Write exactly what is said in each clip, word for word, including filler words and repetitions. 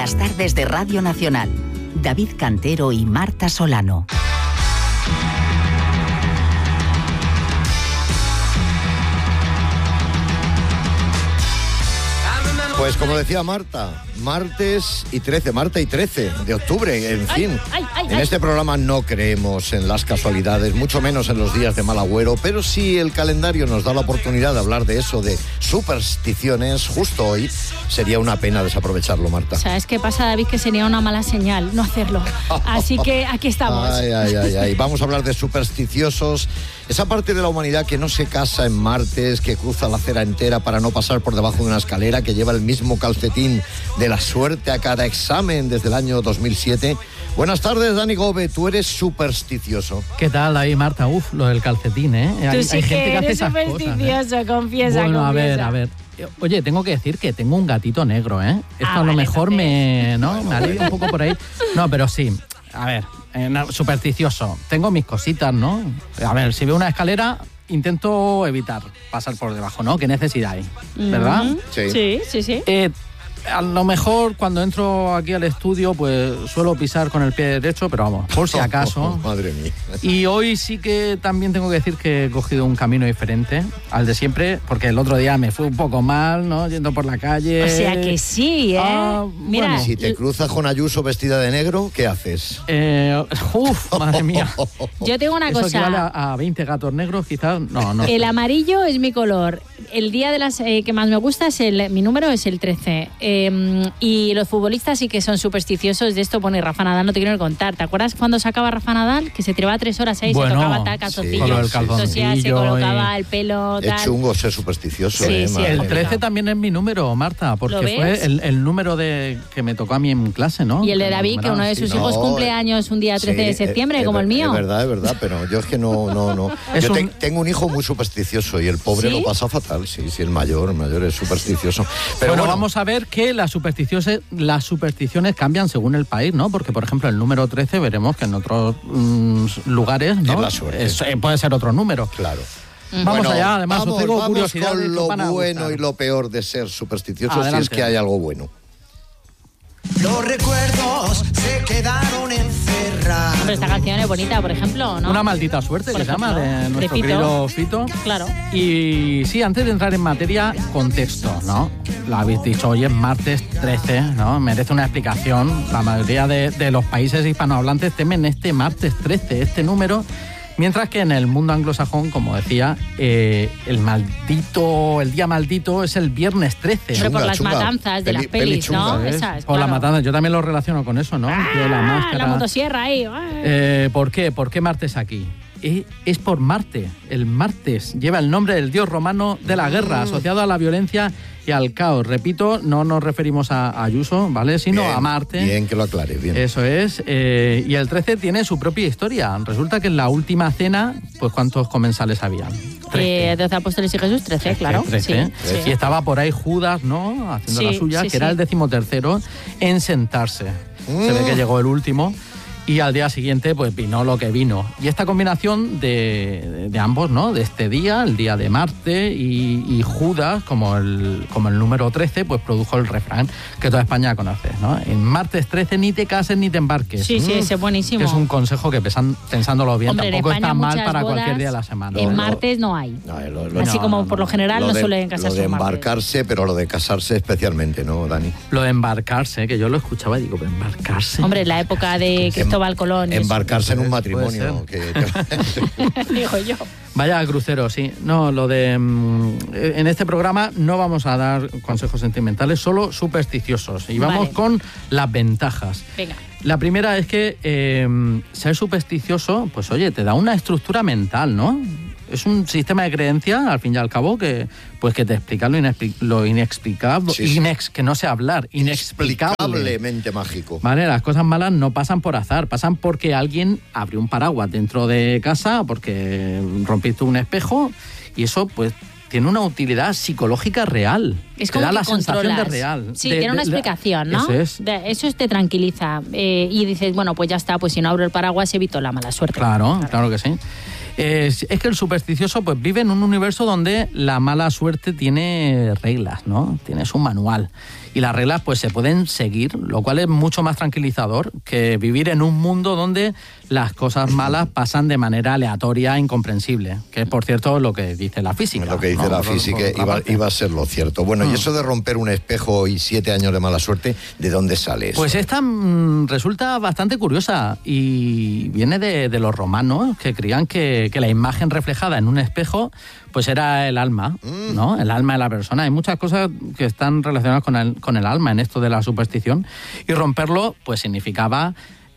Las tardes de Radio Nacional. David Cantero y Marta Solano. Pues como decía Marta, martes y trece, Marta y trece de octubre, en fin. Ay, ay, ay, en ay. este programa no creemos en las casualidades, mucho menos en los días de mal agüero, pero si el calendario nos da la oportunidad de hablar de eso, de supersticiones, justo hoy, sería una pena desaprovecharlo, Marta. ¿Sabes qué pasa, David? Que sería una mala señal no hacerlo. Así que aquí estamos. Ay, ay, ay, ay. Vamos a hablar de supersticiosos, esa parte de la humanidad que no se casa en martes, que cruza la acera entera para no pasar por debajo de una escalera, que lleva el mismo calcetín de la suerte a cada examen desde el año dos mil siete. Buenas tardes, Dani Gobe, tú eres supersticioso. ¿Qué tal ahí, Marta? Uf, lo del calcetín, ¿eh? Tú Hay, sí hay que gente que hace eres esas cosas, supersticioso, ¿eh? confiesa, Bueno, confiesa. a ver, a ver. Oye, tengo que decir que tengo un gatito negro, ¿eh? Esto Ah, a lo vale, mejor entonces. me, ¿no? me alivia un poco por ahí. No, pero sí. A ver, eh, no, supersticioso. Tengo mis cositas, ¿no? A ver, si veo una escalera, intento evitar pasar por debajo, ¿no? ¿Qué necesidad hay? ¿Verdad? Mm, Sí. Sí, sí, sí. Eh, a lo mejor cuando entro aquí al estudio, pues suelo pisar con el pie derecho, pero vamos, por si acaso. Madre mía. Y hoy sí que también tengo que decir que he cogido un camino diferente al de siempre, porque el otro día me fue un poco mal, ¿no? Yendo por la calle. O sea que sí, ¿eh? Ah, Mira, bueno. Si te cruzas con Ayuso vestida de negro, ¿qué haces? Eh, uf, madre mía. yo tengo una Eso equivale cosa. a, a veinte gatos negros, quizás. No, no. El amarillo es mi color. El día de las eh, que más me gusta es el, mi número es el trece. Eh, y los futbolistas sí que son supersticiosos. De esto pone Rafa Nadal, no te quiero ni contar. ¿Te acuerdas cuando sacaba Rafa Nadal? Que se tiraba tres horas ahí, Bueno, se tocaba tal sí, calzoncillo. con lo del tosía, se calzoncillo colocaba y- el pelo, Es tal. chungo ser supersticioso, Sí, ¿eh? sí, Madre El mía. trece también es mi número, Marta, porque ¿Lo ves? fue el, el número de que me tocó a mí en clase, ¿no? Y el de Que me David, que uno de numeraban, sus sí. hijos No, cumple años un día trece Sí, de septiembre, es- como es el mío. Es verdad, es verdad, pero yo es que no, no, no. Es Yo te- un- tengo un hijo muy supersticioso y el pobre ¿Sí? lo pasa fatal, sí, sí, el mayor, el mayor es supersticioso. Pero bueno, bueno, vamos a ver que las supersticiones, las supersticiones cambian según el país, ¿no? Porque, por ejemplo, el número trece veremos que en otros mm, lugares, ¿no? Es la suerte. Es- eh, puede ser otro número. claro. Vamos Bueno, allá, además vamos, os traigo vamos curiosidades con que lo os van a bueno gustar. y lo peor de ser supersticioso, si Adelante. es que hay algo bueno. Los recuerdos se quedaron encerrados. Hombre, esta canción es bonita, por ejemplo, ¿no? Una maldita suerte, Por que se llama, ejemplo, de de nuestro Fito. querido Fito. Claro. Y sí, antes de entrar en materia, contexto, ¿no? Lo habéis dicho, hoy es martes trece, ¿no? Merece una explicación. La mayoría de, de los países hispanohablantes temen este martes trece, este número, mientras que en el mundo anglosajón, como decía, eh, el maldito, el día maldito es el viernes trece. Hombre, por Chunga, las chunga. matanzas de Peli- las pelis, peli chunga, ¿no? ¿Sabes? Esas, Por la claro. matanza, yo también lo relaciono con eso, ¿no? Tío, la Ah, máscara. la motosierra ahí. ah. Eh, ¿Por qué? ¿Por qué martes aquí? Eh, Es por Marte. El martes lleva el nombre del dios romano de la guerra, asociado a la violencia y al caos. Repito, no nos referimos a Ayuso, ¿vale? Sino Bien, a Marte. Bien que lo aclare, bien. Eso es. eh, y el trece tiene su propia historia. Resulta que en la última cena, pues ¿cuántos comensales habían? Eh, doce apóstoles y Jesús, trece, claro. trece. Sí, sí. Y estaba por ahí Judas, ¿no? Haciendo Sí, la suya, sí, que era sí. el decimotercero en sentarse. Se ve que llegó el último. Y al día siguiente, pues vino lo que vino. Y esta combinación de, de ambos, ¿no? De este día, el día de Marte y, y Judas, como el, como el número trece, pues produjo el refrán que toda España conoce, ¿no? En martes trece ni te cases ni te embarques. Sí, sí, ese es buenísimo. Que es un consejo que pesan- pensándolo bien, Hombre, en tampoco España está mal muchas para bodas cualquier día de la semana. En No, martes no hay. No, eh, lo- lo- Así no, como no, por lo no. general no de, suelen casarse Lo de un martes. embarcarse, pero lo de casarse especialmente, ¿no, Dani? Lo de embarcarse, que yo lo escuchaba y digo, pero embarcarse. Hombre, en la época de Cristóbal Colón. y eso. Embarcarse en un Puede matrimonio. Que, que- Digo yo. Vaya crucero, sí. No, lo de... mm, en este programa no vamos a dar consejos sentimentales, solo supersticiosos. Y vamos Vale. con las ventajas. Venga. La primera es que eh, ser supersticioso, pues oye, te da una estructura mental, ¿no? Es un sistema de creencia, al fin y al cabo, que pues que te explica lo, inexpli- lo inexplicable, Sí, sí. inex, que no sé hablar, inexplicable. Inexplicablemente mágico. Vale, las cosas malas no pasan por azar, pasan porque alguien abrió un paraguas dentro de casa, porque rompiste un espejo, y eso pues tiene una utilidad psicológica real. Es te como da que la sensación de controlas. real. Sí, de, tiene de, una de, explicación, ¿no? Eso es. De, eso te tranquiliza. Eh, y dices, bueno, pues ya está, pues si no abro el paraguas evito la mala suerte. Claro, claro, claro que sí. Es, es que el supersticioso pues vive en un universo donde la mala suerte tiene reglas, ¿no? Tiene su manual. Y las reglas pues se pueden seguir, lo cual es mucho más tranquilizador que vivir en un mundo donde las cosas malas pasan de manera aleatoria e incomprensible, que es, por cierto, lo que dice la física. Lo que dice ¿no? la por, física por iba, iba a ser lo cierto. Bueno, mm. y eso de romper un espejo y siete años de mala suerte, ¿de dónde sale eso? Pues esta mmm, resulta bastante curiosa y viene de, de los romanos, que creían que, que la imagen reflejada en un espejo pues era el alma, mm. ¿no? El alma de la persona. Hay muchas cosas que están relacionadas con el, con el alma en esto de la superstición, y romperlo pues significaba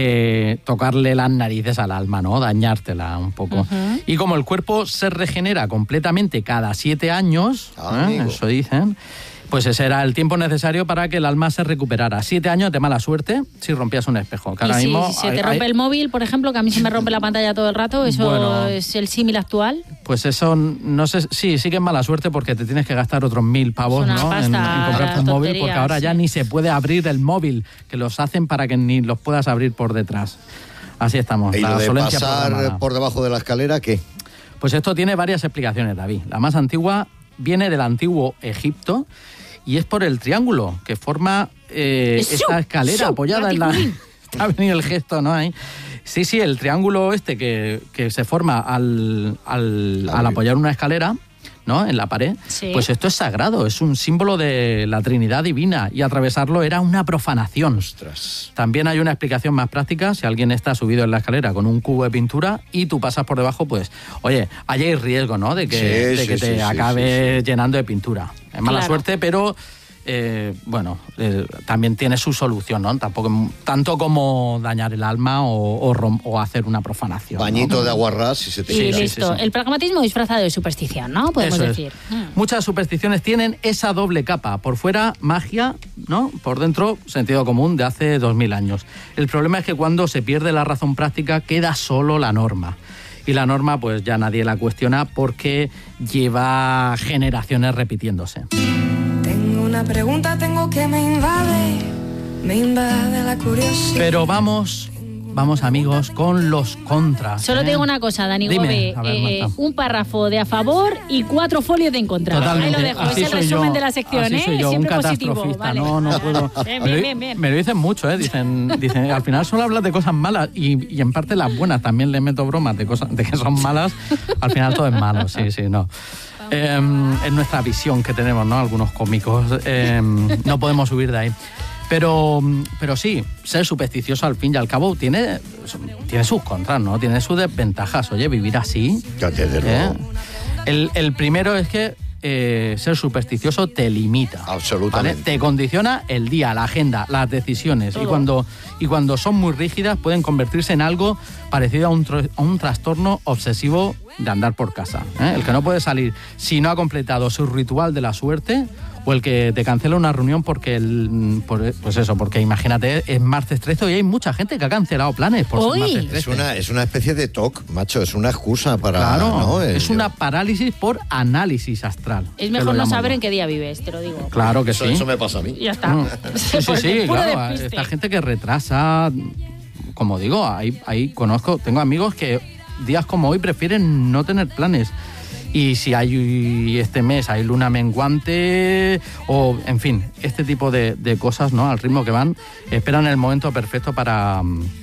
eh, tocarle las narices al alma, ¿no? Dañártela un poco. Uh-huh. Y como el cuerpo se regenera completamente cada siete años, ah, ¿eh? Eso dicen, pues ese era el tiempo necesario para que el alma se recuperara. Siete años de mala suerte si rompías un espejo. Que y ahora si mismo se hay, te rompe hay... el móvil, por ejemplo, que a mí se me rompe la pantalla todo el rato, ¿eso bueno, es el símil actual? Pues eso, no sé, sí, sí que es mala suerte porque te tienes que gastar otros mil pavos, ¿no? Pasta, en, en comprarte un móvil, porque ahora sí. ya ni se puede abrir el móvil, que los hacen para que ni los puedas abrir por detrás. Así estamos. ¿Y la lo de solencia pasar programada. por debajo de la escalera, qué? Pues esto tiene varias explicaciones, David. La más antigua viene del antiguo Egipto y es por el triángulo que forma eh, esta escalera apoyada en la... Está venido el gesto, ¿no? Ahí. Sí, sí, el triángulo este que, que se forma al, al, al apoyar una escalera, ¿no? En la pared, sí. Pues esto es sagrado, es un símbolo de la Trinidad Divina y atravesarlo era una profanación. Ostras. También hay una explicación más práctica: si alguien está subido en la escalera con un cubo de pintura y tú pasas por debajo, pues, oye, ahí hay riesgo, ¿no? De que, sí, de sí, que te sí, acabe sí, sí. llenando de pintura. Es mala claro. suerte, pero... Eh, bueno, eh, también tiene su solución, ¿no? Tampoco tanto como dañar el alma o, o, rom, o hacer una profanación. Bañito ¿no? de agua ras y se te Y quita. listo. Sí, sí, sí. El pragmatismo disfrazado de superstición, ¿no? Podemos Eso decir. Es. Mm. Muchas supersticiones tienen esa doble capa. Por fuera, magia, ¿no? Por dentro, sentido común de hace dos mil años. El problema es que cuando se pierde la razón práctica, queda solo la norma. Y la norma, pues ya nadie la cuestiona porque lleva generaciones repitiéndose. Una pregunta tengo que me invade, me invade la curiosidad. Pero vamos, vamos amigos, con los contras. Solo ¿eh? te digo una cosa, Dani Dime, Gobe, a ver, eh, un párrafo de a favor y cuatro folios de en contra. Totalmente. Ahí lo dejo, Así es el soy resumen yo, de la sección, así ¿eh? soy yo, Siempre un positivo. catastrofista, Vale. no, no puedo. Bien, me, bien, lo, bien, bien. me lo dicen mucho, ¿eh? Dicen, dicen, al final solo hablas de cosas malas y, y en parte las buenas también le meto bromas de cosas de que son malas. Al final todo es malo, sí, sí, no. Eh, en nuestra visión que tenemos, ¿no? Algunos cómicos, eh, no podemos huir de ahí. Pero, pero sí, ser supersticioso al fin y al cabo tiene, tiene sus contras, ¿no? Tiene sus desventajas. Oye, vivir así. Ya te de ¿eh? el, el primero es que eh, ser supersticioso te limita. Absolutamente. ¿Vale? Te condiciona el día, la agenda, las decisiones. Y cuando, y cuando son muy rígidas pueden convertirse en algo parecido a un, tr- a un trastorno obsesivo de andar por casa. ¿eh? El que no puede salir si no ha completado su ritual de la suerte, o el que te cancela una reunión porque el, por, pues eso, porque imagínate, es martes trece y hay mucha gente que ha cancelado planes por ser martes trece. Es una, es una especie de T O C, macho, es una excusa para... Claro, ¿no? es Yo... una parálisis por análisis astral. Es mejor no saber yo. en qué día vives, te lo digo. Claro que eso, sí. Eso me pasa a mí. Y ya está. Mm. Sí, sí, sí, Puro claro. despiste. Esta gente que retrasa, como digo, ahí, ahí conozco, tengo amigos que días como hoy prefieren no tener planes. Y si hay este mes hay luna menguante o, en fin, este tipo de, de cosas, ¿no? Al ritmo que van, esperan el momento perfecto para...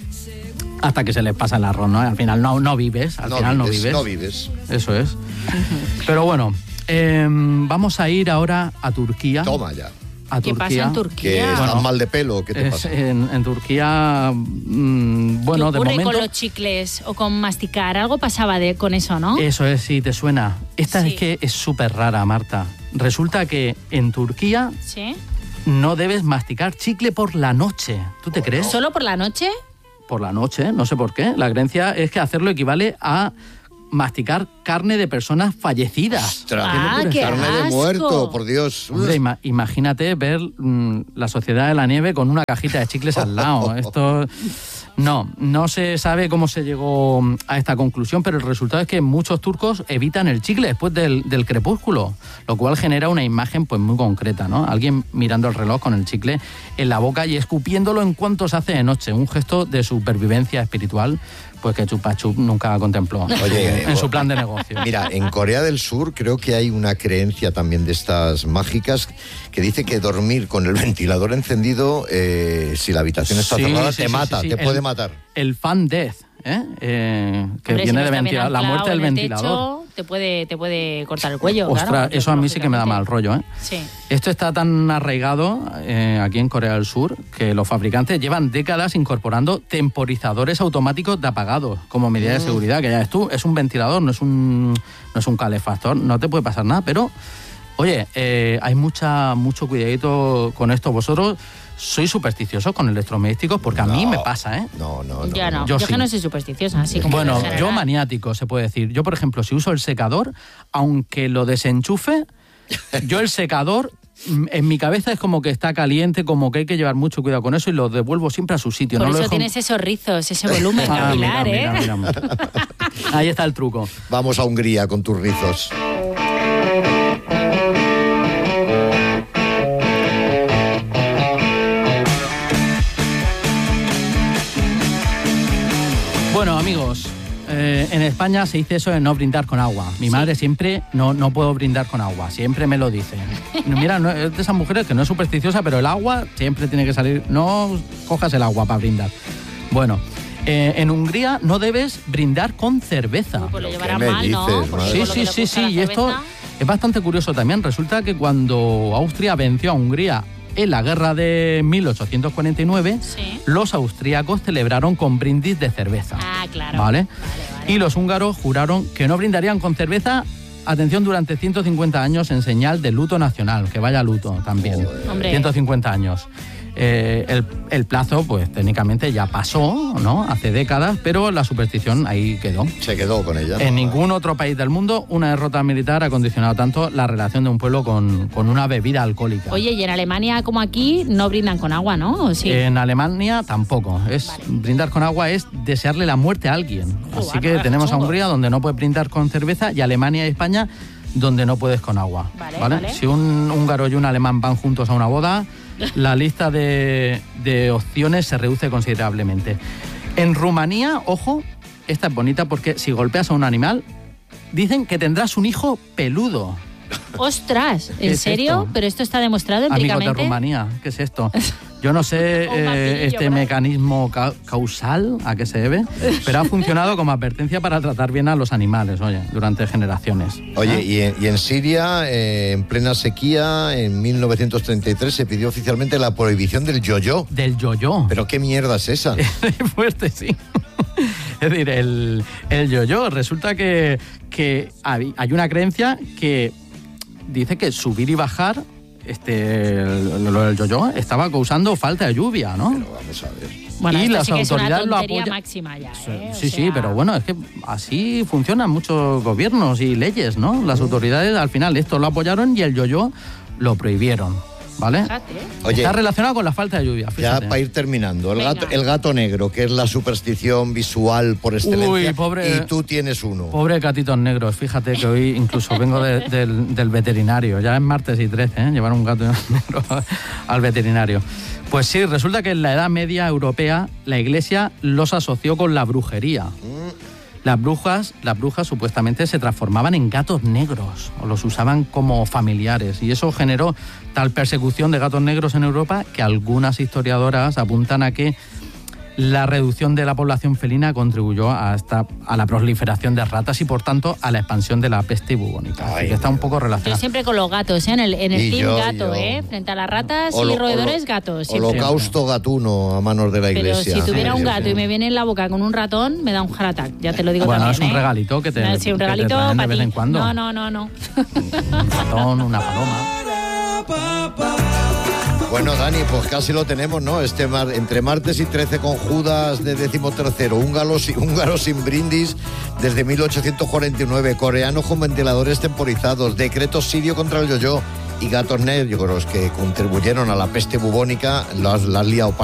hasta que se les pasa el arroz, ¿no? Al final no, no vives, al no final vives, no vives. No vives. Eso es. Pero bueno, eh, vamos a ir ahora a Turquía. Toma ya. A ¿Qué Turquía. pasa en ¿Que Turquía? estás Bueno, mal de pelo? ¿Qué te Es, pasa? en, en Turquía, mmm, bueno, ¿Qué de ocurre momento... con los chicles o con masticar? Algo pasaba de, con eso, ¿no? Eso es, sí, te suena. Esta Sí. es que es súper rara, Marta. Resulta que en Turquía ¿Sí? no debes masticar chicle por la noche. ¿Tú te crees? ¿Solo por la noche? Por la noche, no sé por qué. La creencia es que hacerlo equivale a masticar carne de personas fallecidas. Ostras, Ah, qué carne de asco. muerto, por Dios. Hombre, ima- imagínate ver mmm, la Sociedad de la Nieve con una cajita de chicles al lado. Esto... No, no se sabe cómo se llegó a esta conclusión, pero el resultado es que muchos turcos evitan el chicle después del, del crepúsculo, lo cual genera una imagen pues muy concreta, ¿no? Alguien mirando el reloj con el chicle en la boca y escupiéndolo en cuanto se hace de noche, un gesto de supervivencia espiritual, pues que Chupa Chup nunca contempló. Oye, en su plan de negocio. Mira, en Corea del Sur creo que hay una creencia también de estas mágicas que dice que dormir con el ventilador encendido, eh, si la habitación está sí, cerrada, sí, te sí, mata, sí, sí. te puede El, matar. El fan death, ¿eh? eh que Hombre, viene si de no ventilador, la muerte del ventilador. Techo, te puede te puede cortar el cuello. Ostras, claro, eso a mí sí que me da mal rollo, ¿eh? Sí. Esto está tan arraigado eh, aquí en Corea del Sur que los fabricantes llevan décadas incorporando temporizadores automáticos de apagados como medida de seguridad, que ya ves tú, es un ventilador, no es un, no es un calefactor, no te puede pasar nada, pero oye, eh, hay mucha mucho cuidadito con esto. Vosotros sois supersticiosos con electrodomésticos, porque a no, mí me pasa, ¿eh? No, no, no. Ya no, yo, yo sí. que no soy supersticiosa, así como Bueno, en general. yo maniático, se puede decir. Yo, por ejemplo, si uso el secador, aunque lo desenchufe, yo el secador, en mi cabeza es como que está caliente, como que hay que llevar mucho cuidado con eso y lo devuelvo siempre a su sitio. Por no eso lo dejo... tienes esos rizos, ese volumen Ah, capilar, mira, ¿eh? mira, mira. Ahí está el truco. Vamos a Hungría con tus rizos. Bueno, amigos, eh, en España se dice eso de no brindar con agua. Mi Sí. madre siempre, no, no puedo brindar con agua, siempre me lo dice. Mira, no, es de esas mujeres que no es supersticiosa, pero el agua siempre tiene que salir, no cojas el agua para brindar. Bueno, eh, en Hungría no debes brindar con cerveza. Uy, pues lo llevarán ¿Qué me mal, ¿no? dices, Porque madre? Sí, con lo sí, que le sí, gusta sí, la y esto cerveza. es bastante curioso también. Resulta que cuando Austria venció a Hungría en la guerra de mil ochocientos cuarenta y nueve, Sí. los austríacos celebraron con brindis de cerveza. Ah, claro. ¿Vale? Vale, vale. Y los húngaros juraron que no brindarían con cerveza, atención, durante ciento cincuenta años en señal de luto nacional, que vaya luto también. Hombre. ciento cincuenta años. Eh, el, el plazo, pues técnicamente ya pasó, ¿no? Hace décadas, pero la superstición ahí quedó. Se quedó con ella. En ningún otro país del mundo una derrota militar ha condicionado tanto la relación de un pueblo con, con una bebida alcohólica. Oye, y en Alemania, como aquí, no brindan con agua, ¿no? ¿O sí? En Alemania tampoco. Es Vale. brindar con agua es desearle la muerte a alguien. Así bueno, que es tenemos a chungo. Hungría donde no puedes brindar con cerveza y Alemania y España donde no puedes con agua. Vale, vale. Si un húngaro y un alemán van juntos a una boda, la lista de, de opciones se reduce considerablemente. En Rumanía, ojo, esta es bonita porque si golpeas a un animal, dicen que tendrás un hijo peludo. ¡Ostras! ¿Qué ¿En es serio? esto? ¿Pero esto está demostrado Amigos empíricamente? de Rumanía, ¿qué es esto? Yo no sé Un eh, martillo, este por ahí. mecanismo ca- causal a qué se debe, pero ha funcionado como advertencia para tratar bien a los animales, oye, durante generaciones. Oye, ¿Eh? y en, y en Siria, eh, en plena sequía, en mil novecientos treinta y tres se pidió oficialmente la prohibición del yo-yo. Del yo-yo. ¿Pero qué mierda es esa? Fuerte, sí. Es decir, el, el yo-yo, resulta que, que hay, hay una creencia que dice que subir y bajar, este, lo del yo-yo, estaba causando falta de lluvia, ¿no? Pero vamos a ver. Bueno, Y esto las sí que es una autoridades lo tontería apoyan. máxima ya, ¿eh? O Sí, sí, sea, pero bueno, es que así funcionan muchos gobiernos y leyes, ¿no? Las autoridades al final esto lo apoyaron y el yo-yo lo prohibieron, ¿vale? Fíjate, ¿eh? Oye, Está relacionado con la falta de lluvia, ya fíjate. para ir terminando, el Venga. gato, el gato negro, que es la superstición visual por excelencia, Uy, pobre- y tú tienes uno. Pobre gatitos negros, fíjate que hoy incluso vengo de- del, del veterinario, ya es martes y trece, ¿eh? Llevar un gato negro al veterinario. Pues sí, resulta que en la Edad Media europea la Iglesia los asoció con la brujería. Las brujas, las brujas supuestamente se transformaban en gatos negros o los usaban como familiares y eso generó tal persecución de gatos negros en Europa que algunas historiadoras apuntan a que la reducción de la población felina contribuyó hasta a la proliferación de ratas y por tanto a la expansión de la peste bubónica. Así Ay, que está un poco Yo relacionado. siempre con los gatos, ¿eh? En el, en el Y team yo, gato, yo. ¿eh? Frente a las ratas Holo- y roedores, holo- gatos. siempre. Holocausto gatuno a manos de la Pero Iglesia. si tuviera Ay, un Dios gato mío. y me viene en la boca con un ratón, me da un heart attack. Ya te lo digo Bueno, también, es un ¿eh? regalito que te, Ah, sí, un que te regalito traen de para vez ti. en cuando. No, no, no, no. Un ratón, una paloma. Bueno, Dani, pues casi lo tenemos, ¿no? Este mar, entre martes y trece con Judas de decimotercero, húngaros, húngaros sin brindis desde mil ochocientos cuarenta y nueve, coreanos con ventiladores temporizados, decreto sirio contra el yo-yo y gatos negros que contribuyeron a la peste bubónica, las has liado